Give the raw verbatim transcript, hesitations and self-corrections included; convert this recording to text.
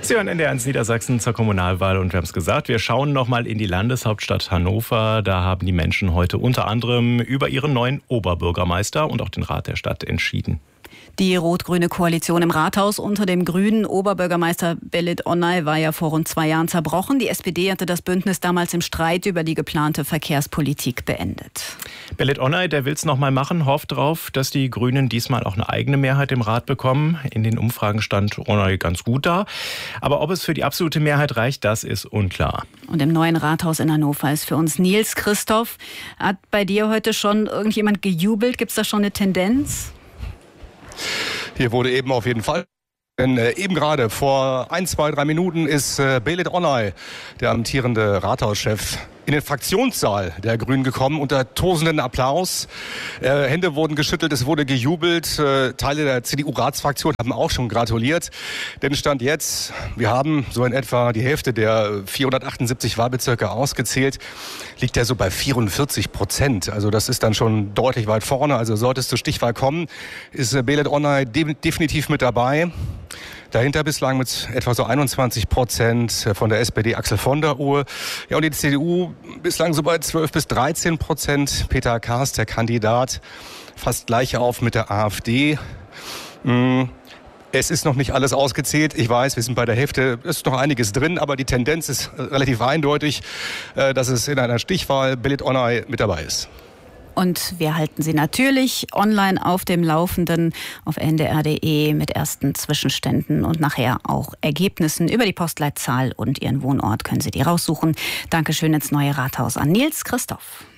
Sie hören N D R eins Niedersachsen zur Kommunalwahl und wir haben es gesagt, wir schauen nochmal in die Landeshauptstadt Hannover. Da haben die Menschen heute unter anderem über ihren neuen Oberbürgermeister und auch den Rat der Stadt entschieden. Die rot-grüne Koalition im Rathaus unter dem grünen Oberbürgermeister Belit Onay war ja vor rund zwei Jahren zerbrochen. Die S P D hatte das Bündnis damals im Streit über die geplante Verkehrspolitik beendet. Belit Onay, der will es noch mal machen, hofft darauf, dass die Grünen diesmal auch eine eigene Mehrheit im Rat bekommen. In den Umfragen stand Onay ganz gut da. Aber ob es für die absolute Mehrheit reicht, das ist unklar. Und im neuen Rathaus in Hannover ist für uns Nils Christoph. Hat bei dir heute schon irgendjemand gejubelt? Gibt es da schon eine Tendenz? Hier wurde eben auf jeden Fall. Denn äh, eben gerade vor ein, zwei, drei Minuten ist äh, Belit Onay, der amtierende Rathauschef, in den Fraktionssaal der Grünen gekommen unter tosenden Applaus. Äh, Hände wurden geschüttelt, es wurde gejubelt. Äh, Teile der C D U-Ratsfraktion haben auch schon gratuliert. Denn Stand jetzt, wir haben so in etwa die Hälfte der vierhundertachtundsiebzig Wahlbezirke ausgezählt, liegt er so bei vierundvierzig Prozent. Also das ist dann schon deutlich weit vorne. Also sollte es zur Stichwahl kommen, ist äh, Belit Onay de- definitiv mit dabei. Dahinter bislang mit etwa so einundzwanzig Prozent von der S P D Axel von der Uhr. Ja, und die C D U bislang so bei zwölf bis dreizehn Prozent. Peter Kaas, der Kandidat, fast gleich auf mit der AfD. Es ist noch nicht alles ausgezählt. Ich weiß, wir sind bei der Hälfte, es ist noch einiges drin, aber die Tendenz ist relativ eindeutig, dass es in einer Stichwahl Belit Onay mit dabei ist. Und wir halten Sie natürlich online auf dem Laufenden auf N D R punkt D E mit ersten Zwischenständen und nachher auch Ergebnissen über die Postleitzahl und Ihren Wohnort können Sie die raussuchen. Dankeschön ins neue Rathaus an Nils Christoph.